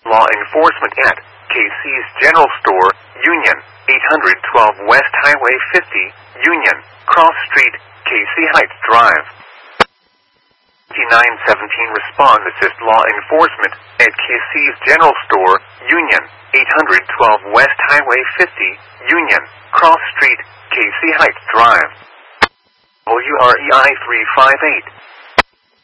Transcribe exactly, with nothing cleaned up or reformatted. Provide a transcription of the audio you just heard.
law enforcement at K C's General Store, Union, eight twelve West Highway fifty, Union, Cross Street, K C Heights Drive. nine seventeen Respond Assist Law Enforcement at K C's General Store, Union, eight twelve West Highway fifty, Union, Cross Street, K C Heights Drive. W R E I three five eight.